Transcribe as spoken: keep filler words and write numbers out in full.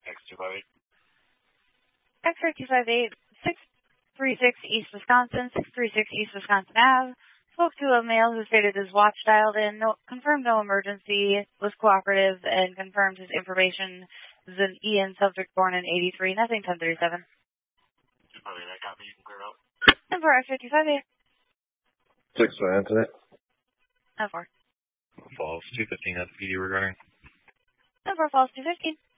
X two five eight. X-ray two five eight, six three six East Wisconsin, six three six East Wisconsin Avenue. Spoke to a male who stated his watch dialed in, no, confirmed no emergency, was cooperative, and confirmed his information is an Ian, subject born in eighty-three, nothing ten thirty-seven. two five eight, I copy, you can clear out. And for X-ray two five eight. six for Anthony. And for. Falls two fifteen at the P D regarding. And for Falls two fifteen.